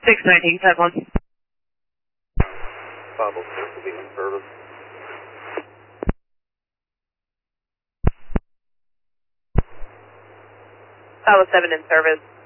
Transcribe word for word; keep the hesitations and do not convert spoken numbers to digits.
six nineteen, type one. five oh six will be in service. five oh seven in service.